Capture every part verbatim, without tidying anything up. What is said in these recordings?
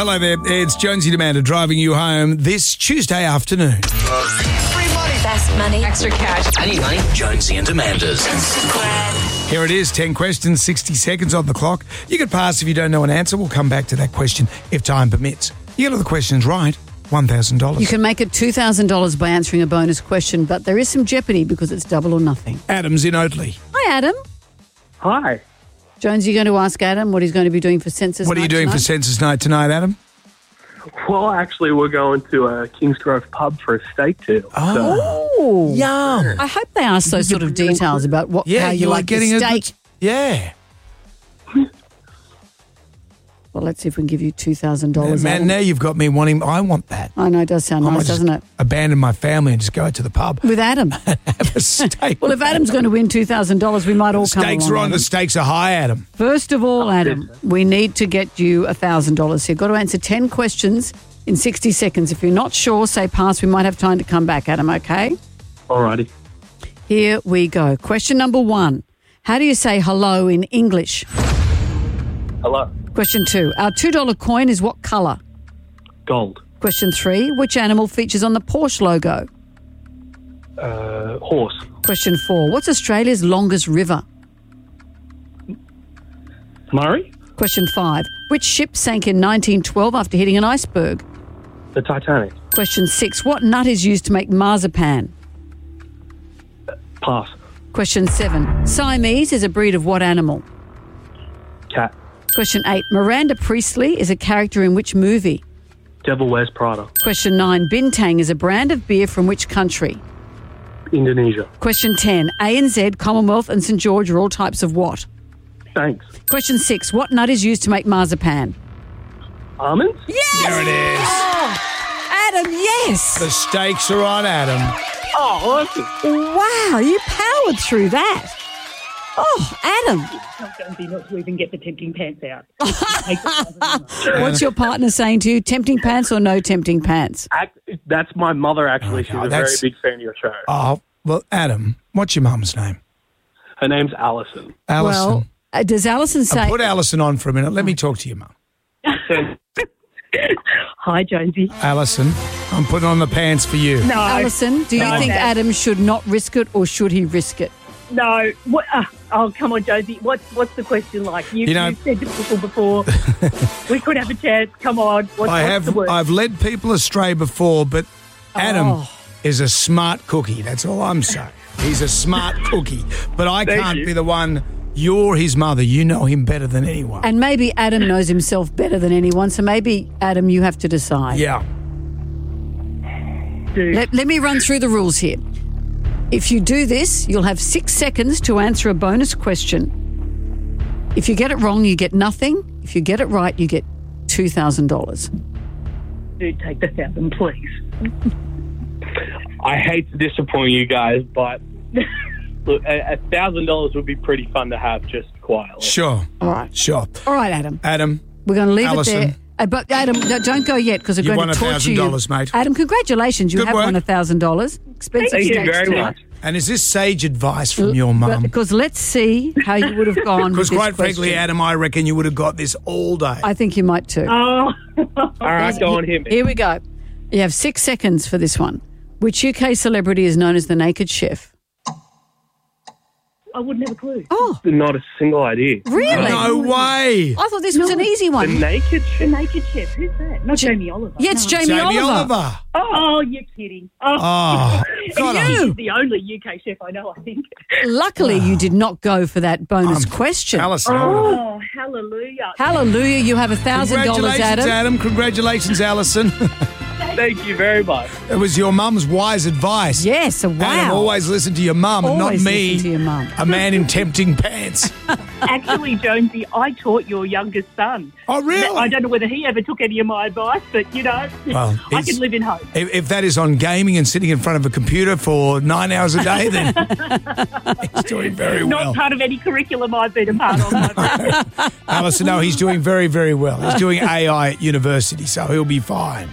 Hello there, it's Jonesy Demander driving you home this Tuesday afternoon. Free money. Fast money. Extra cash. I need money. Jonesy and Demanders. Here it is, ten questions, sixty seconds on the clock. You could pass if you don't know an answer. We'll come back to that question if time permits. You get all the questions right, one thousand dollars. You can make it two thousand dollars by answering a bonus question, but there is some jeopardy because it's double or nothing. Adam's in Oatley. Hi, Adam. Hi. Jones, you're going to ask Adam what he's going to be doing for census What are you night doing tonight? for census night tonight, Adam? Well, actually, we're going to a Kingsgrove pub for a steak deal. Oh, Yum. I hope they ask those sort of details about what Yeah, how you you like are getting the a steak. good... Yeah. Well, let's see if we can give you two thousand dollars. Man, now you've got me wanting... I want that. I know, it does sound I might nice, just doesn't it? abandon my family and just go to the pub. With Adam. Have a steak. Well, if Adam's going to win two thousand dollars, we might all come Stakes along. are on. Adam. The stakes are high, Adam. First of all, Adam, we need to get you one thousand dollars. So you've got to answer ten questions in sixty seconds. If you're not sure, say pass. We might have time to come back, Adam, okay? Alrighty. Here we go. Question number one. How do you say hello in English? Hello. Question two. Our two dollar coin is what colour? Gold. Question three. Which animal features on the Porsche logo? Uh, horse. Question four. What's Australia's longest river? Murray. Question five. Which ship sank in nineteen twelve after hitting an iceberg? The Titanic. Question six. What nut is used to make marzipan? Pass. Question seven. Siamese is a breed of what animal? Cat. Question eight. Miranda Priestley is a character in which movie? Devil Wears Prada. Question nine. Bintang is a brand of beer from which country? Indonesia. Question ten. A N Z, Commonwealth and St George are all types of what? Thanks. Question six. What nut is used to make marzipan? Almonds? Yes! There it is. Oh, Adam, yes! The stakes are on, Adam. Oh, awesome. Wow, you powered through that. Oh, Adam. Not going to be not to even get the tempting pants out. What's your partner saying to you? Tempting pants or no tempting pants? Act, that's my mother, actually. Oh, She's God, a very that's- big fan of your show. Oh, well, Adam, what's your mum's name? Her name's Alison. Alison. Well, uh, does Alison say... Uh, put Alison on for a minute. Let me talk to your mum. Hi, Jonesy. Alison, I'm putting on the pants for you. No, Alison, do you No. think Adam should not risk it or should he risk it? no. What? Uh, oh, come on, Jonesy. What's what's the question like? You, You know- you've said to people before, we could have a chance. Come on. What's, I what's have the word? I've led people astray before, but Adam Oh. is a smart cookie. That's all I'm saying. He's a smart cookie. But I Thank can't you. be the one. You're his mother. You know him better than anyone. And maybe Adam knows himself better than anyone, so maybe, Adam, you have to decide. Yeah. Dude. Let, let me run through the rules here. If you do this, you'll have six seconds to answer a bonus question. If you get it wrong, you get nothing. If you get it right, you get two thousand dollars. Dude, take the thousand, please. I hate to disappoint you guys, but look, a thousand dollars would be pretty fun to have just quietly. Sure. All right. Sure. All right, Adam. Adam, We're going to leave Alison. it there. Uh, but Adam, no, don't go yet because we're You going won to torture one thousand dollars, you. mate. Adam, congratulations. You Good have work. won one thousand dollars. Expensive Thank you stakes very tonight. much. and is this sage advice from your mum? Because let's see how you would have gone with Because this quite frankly, question. Adam, I reckon you would have got this all day. I think you might too. Oh, All right, go on, hit me. Here we go. You have six seconds for this one. Which U K celebrity is known as the Naked Chef? I wouldn't have a clue. Oh, Not a single idea. really? No way. I thought this was an easy The one. naked The chef. Naked Chef. Who's that? Not Jamie Oliver. Yeah, it's No. Jamie, Jamie Oliver. Oliver. Oh, you're kidding. Oh, Oh, God, he's I'm- the only U K chef I know, I think. Luckily, you did not go for that bonus Um, question. Alison. I would've- Oh, hallelujah. Hallelujah, you have one thousand dollars, Congratulations, Adam. Adam. Congratulations, Alison. Thank you very much. It was your mum's wise advice. Yes, wow. Adam, always listen to your mum and not Always me, listen to your mum. a man in tempting pants. Actually, Jonesy, I taught your youngest son. Oh, really? I don't know whether he ever took any of my advice, but, you know, Well, I he's- can live in hope. If, if that is on gaming and sitting in front of a computer for nine hours a day, then he's doing very Not well. part of any curriculum I've been a part of. my friend. Alison, no, he's doing very, very well. He's doing A I at university, so he'll be fine.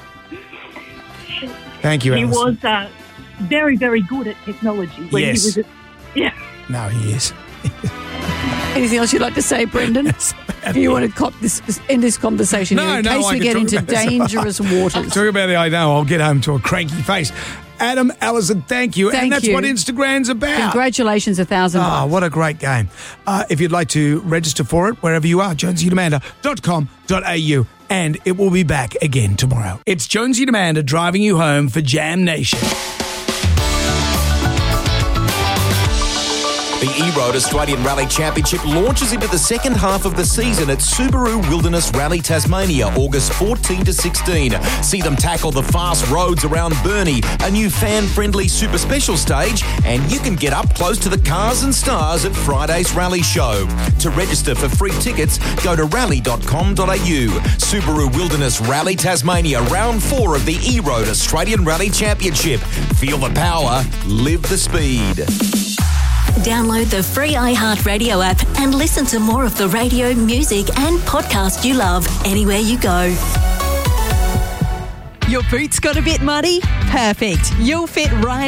Thank you, He Alison. was uh, very, very good at technology when Yes. he was at... Yeah. No, he is. Anything else you'd like to say, Brendan? If you want to cop this, end this conversation No, here, in no, case I we can get talk into about it. dangerous waters. Talk about it, I know. I'll get home to a cranky face. Adam, Allison, thank you. Thank and that's you. what Instagram's about. Congratulations, a thousand. Oh, what a great game. Uh, if you'd like to register for it, wherever you are, jonesy and amanda dot com dot a u. And it will be back again tomorrow. It's Jonesy and Amanda driving you home for Jam Nation. The E-Road Australian Rally Championship launches into the second half of the season at Subaru Wilderness Rally Tasmania, August fourteen to sixteen. See them tackle the fast roads around Burnie, a new fan-friendly super special stage, and you can get up close to the cars and stars at Friday's rally show. To register for free tickets, go to rally dot com dot a u. Subaru Wilderness Rally Tasmania, round four of the E-Road Australian Rally Championship. Feel the power, live the speed. Download the free iHeartRadio app and listen to more of the radio, music and podcast you love anywhere you go. Your boots got a bit muddy? Perfect. You'll fit right